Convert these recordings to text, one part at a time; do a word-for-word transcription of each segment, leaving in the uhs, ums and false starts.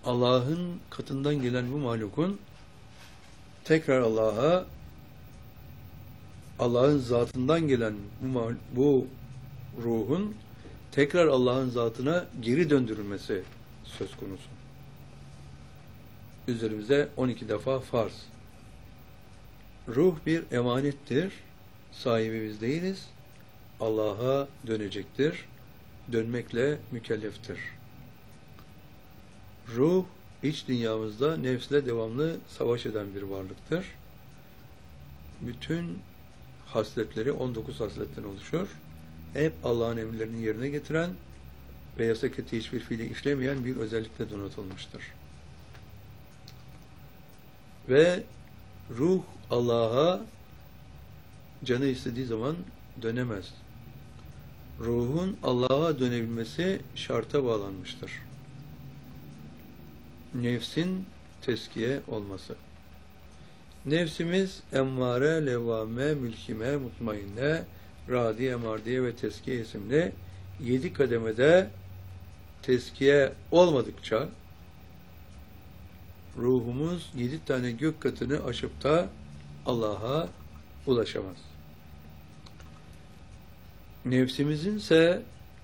Allah'ın katından gelen bu mahlukun tekrar Allah'a, Allah'ın zatından gelen bu, bu ruhun tekrar Allah'ın zatına geri döndürülmesi söz konusu. Üzerimize on iki defa farz. Ruh bir emanettir. Sahibi biz değiliz. Allah'a dönecektir. Dönmekle mükelleftir. Ruh, iç dünyamızda nefsle devamlı savaş eden bir varlıktır. Bütün hasletleri on dokuz hasletten oluşur. Hep Allah'ın emirlerini yerine getiren ve yasak ettiği hiçbir fiili işlemeyen bir özellikle donatılmıştır. Ve ruh Allah'a canı istediği zaman dönemez. Ruhun Allah'a dönebilmesi şarta bağlanmıştır. Nefsin teskiye olması. Nefsimiz emmare, levvame, mülkime, mutmainne, radiye, mardiye ve teskiye isimli yedi kademede teskiye olmadıkça ruhumuz yedi tane gök katını aşıp da Allah'a ulaşamaz. Nefsimizin ise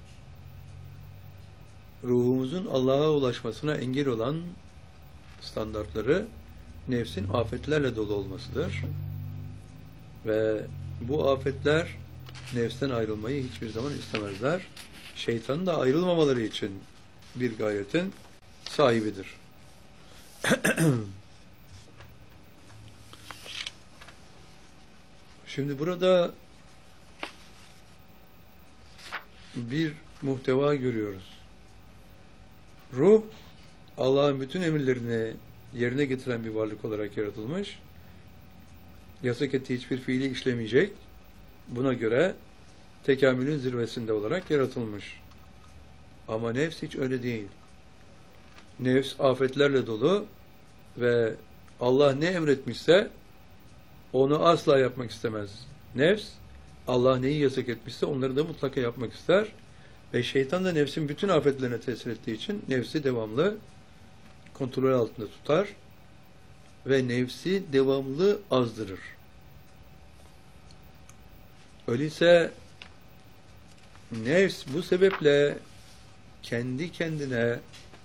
ruhumuzun Allah'a ulaşmasına engel olan standartları nefsin afetlerle dolu olmasıdır. Ve bu afetler nefsten ayrılmayı hiçbir zaman istemezler. Şeytanın da ayrılmamaları için bir gayretin sahibidir. Şimdi burada bir muhteva görüyoruz. Ruh, Allah'ın bütün emirlerini yerine getiren bir varlık olarak yaratılmış. Yasak ettiği hiçbir fiili işlemeyecek. Buna göre tekamülün zirvesinde olarak yaratılmış. Ama nefs hiç öyle değil. Nefs afetlerle dolu ve Allah ne emretmişse onu asla yapmak istemez. Nefs, Allah neyi yasak etmişse onları da mutlaka yapmak ister. Ve şeytan da nefsin bütün afetlerine tesir ettiği için nefsi devamlı kontrol altında tutar ve nefsi devamlı azdırır. Öyleyse nefs bu sebeple kendi kendine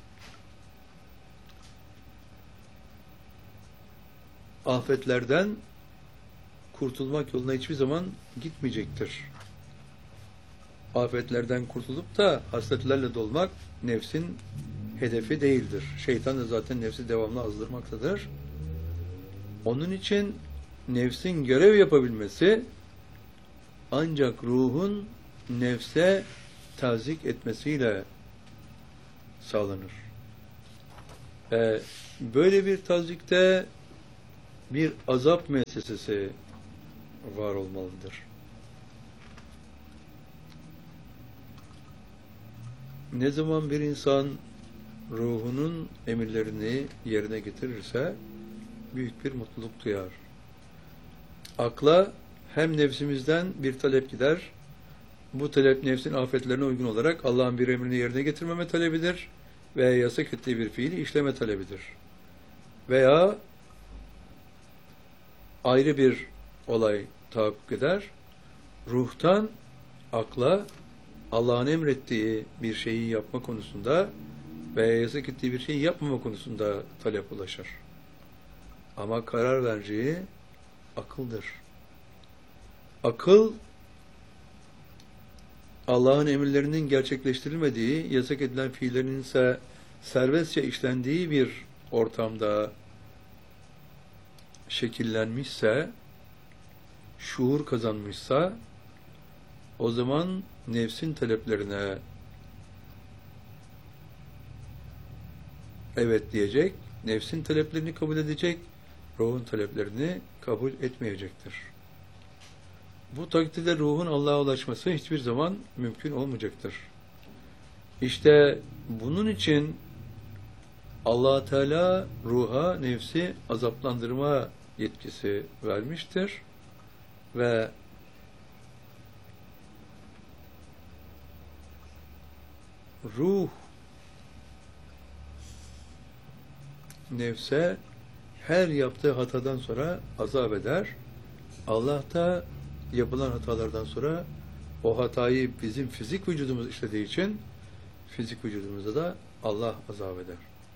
afetlerden kurtulmak yoluna hiçbir zaman gitmeyecektir. Afetlerden kurtulup da hasletlerle dolmak nefsin hedefi değildir. Şeytan da zaten nefsi devamlı azdırmaktadır. Onun için nefsin görev yapabilmesi ancak ruhun nefse tazik etmesiyle sağlanır. Ve böyle bir tazikte bir azap müessesesi var olmalıdır. Ne zaman bir insan ruhunun emirlerini yerine getirirse büyük bir mutluluk duyar. Akla hem nefsimizden bir talep gider. Bu talep nefsin afetlerine uygun olarak Allah'ın bir emrini yerine getirmeme talebidir ve yasak ettiği bir fiili işleme talebidir. Veya ayrı bir olay tahakkuk eder. Ruhtan akla Allah'ın emrettiği bir şeyi yapma konusunda veya yasak ettiği bir şeyi yapmama konusunda talep ulaşır. Ama karar vereceği akıldır. Akıl, Allah'ın emirlerinin gerçekleştirilmediği, yasak edilen fiillerin ise serbestçe işlendiği bir ortamda şekillenmişse, şuur kazanmışsa, o zaman nefsin taleplerine evet diyecek, nefsin taleplerini kabul edecek, ruhun taleplerini kabul etmeyecektir. Bu takdirde ruhun Allah'a ulaşması hiçbir zaman mümkün olmayacaktır. İşte bunun için Allah Teala ruha, nefsi azaplandırma yetkisi vermiştir ve ruh nefse her yaptığı hatadan sonra azap eder. Allah da yapılan hatalardan sonra o hatayı bizim fizik vücudumuz işlediği için fizik vücudumuzda da Allah azap eder.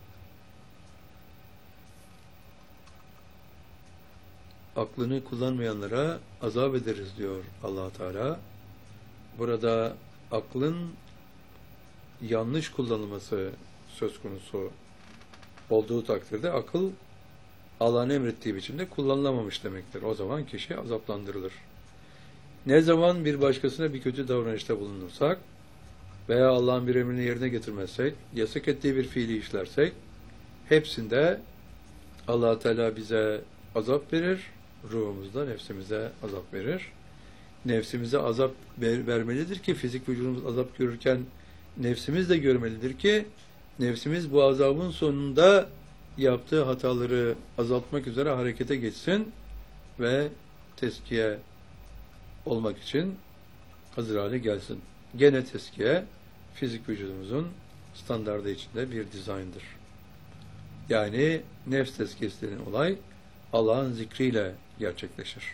Aklını kullanmayanlara azap ederiz diyor Allah Teala. Burada aklın yanlış kullanılması söz konusu olduğu takdirde akıl Allah'ın emrettiği biçimde kullanılamamış demektir. O zaman kişi azaplandırılır. Ne zaman bir başkasına bir kötü davranışta bulunursak veya Allah'ın bir emrini yerine getirmezsek, yasak ettiği bir fiili işlersek, hepsinde Allah Teala bize azap verir, ruhumuzda nefsimize azap verir. Nefsimize azap ver, vermelidir ki fizik vücudumuz azap görürken nefsimiz de görmelidir ki nefsimiz bu azabın sonunda yaptığı hataları azaltmak üzere harekete geçsin ve teskiye olmak için hazır hale gelsin. Gene teskiye fizik vücudumuzun standardı içinde bir dizayndır. Yani nefs tezkiyesi denen olay Allah'ın zikriyle gerçekleşir.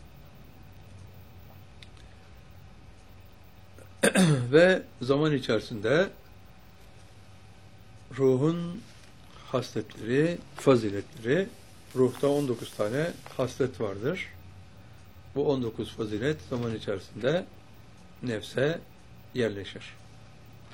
Ve zaman içerisinde ruhun hasletleri, faziletleri, ruhta on dokuz tane haslet vardır. Bu on dokuz fazilet zaman içerisinde nefse yerleşir.